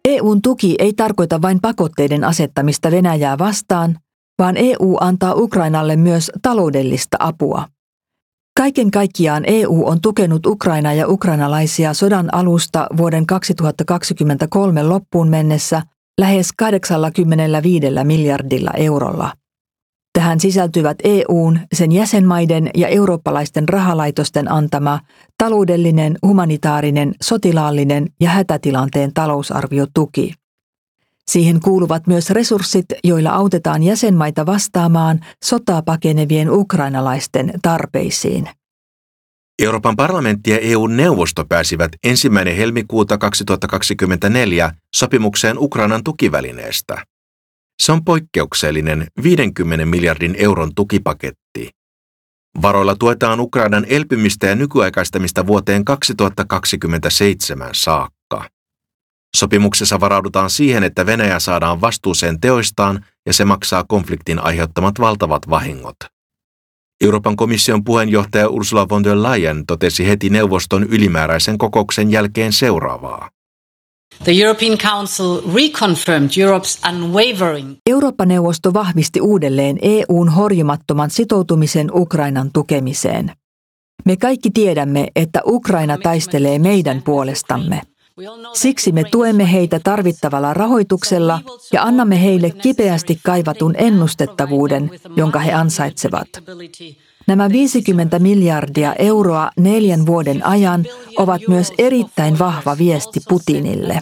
EUn tuki ei tarkoita vain pakotteiden asettamista Venäjää vastaan, vaan EU antaa Ukrainalle myös taloudellista apua. Kaiken kaikkiaan EU on tukenut Ukrainaa ja ukrainalaisia sodan alusta vuoden 2023 loppuun mennessä lähes 85 miljardilla eurolla. Tähän sisältyvät EUn, sen jäsenmaiden ja eurooppalaisten rahalaitosten antama taloudellinen, humanitaarinen, sotilaallinen ja hätätilanteen talousarviotuki. Siihen kuuluvat myös resurssit, joilla autetaan jäsenmaita vastaamaan sotaa pakenevien ukrainalaisten tarpeisiin. Euroopan parlamentti ja EU-neuvosto pääsivät 1. helmikuuta 2024 sopimukseen Ukrainan tukivälineestä. Se on poikkeuksellinen 50 miljardin euron tukipaketti. Varoilla tuetaan Ukrainan elpymistä ja nykyaikaistamista vuoteen 2027 saakka. Sopimuksessa varaudutaan siihen, että Venäjä saadaan vastuuseen teoistaan ja se maksaa konfliktin aiheuttamat valtavat vahingot. Euroopan komission puheenjohtaja Ursula von der Leyen totesi heti neuvoston ylimääräisen kokouksen jälkeen seuraavaa. The European Council reconfirmed Europe's unwavering. Eurooppa-neuvosto vahvisti uudelleen EUn horjumattoman sitoutumisen Ukrainan tukemiseen. Me kaikki tiedämme, että Ukraina taistelee meidän puolestamme. Siksi me tuemme heitä tarvittavalla rahoituksella ja annamme heille kipeästi kaivatun ennustettavuuden, jonka he ansaitsevat. Nämä 50 miljardia euroa 4 vuoden ajan ovat myös erittäin vahva viesti Putinille.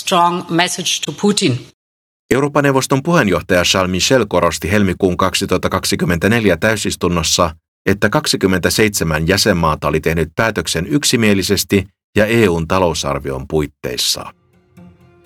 Euroopan neuvoston puheenjohtaja Charles Michel korosti helmikuun 2024 täysistunnossa, että 27 jäsenmaata oli tehnyt päätöksen yksimielisesti ja EUn talousarvion puitteissa.